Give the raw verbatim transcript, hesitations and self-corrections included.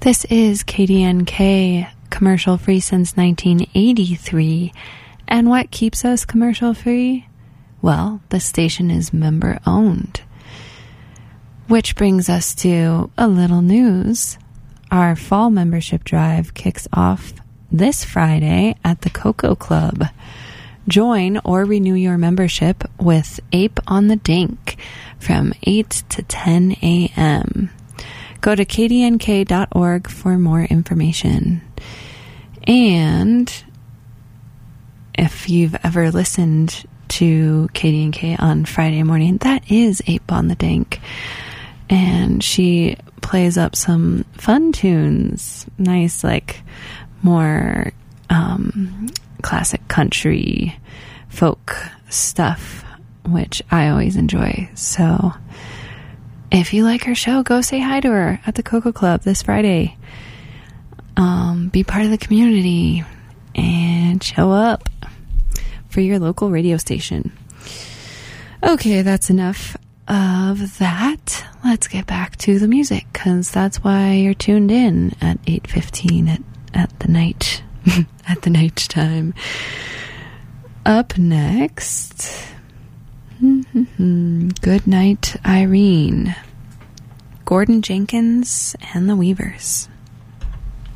This is K D N K, commercial free since nineteen eighty-three. And what keeps us commercial free? Well, the station is member owned. Which brings us to a little news. Our fall membership drive kicks off this Friday at the Cocoa Club. Join or renew your membership with Ape on the Dink from eight to ten a.m. Go to k d n k dot org for more information. And if you've ever listened to K D N K on Friday morning, that is Ape on the Dink. And she plays up some fun tunes, nice, like, more um, classic country folk stuff, which I always enjoy. So if you like her show, go say hi to her at the Cocoa Club this Friday. Um, be part of the community and show up for your local radio station. Okay, that's enough of that. Let's get back to the music, because that's why you're tuned in at eight fifteen at, at the night, at the night time. Up next, Good Night, Irene. Gordon Jenkins and the Weavers.